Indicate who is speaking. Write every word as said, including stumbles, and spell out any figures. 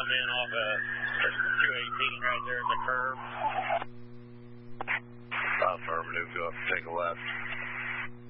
Speaker 1: come in off of two eighteen right there at the curve.
Speaker 2: Affirmative, go up, take a left.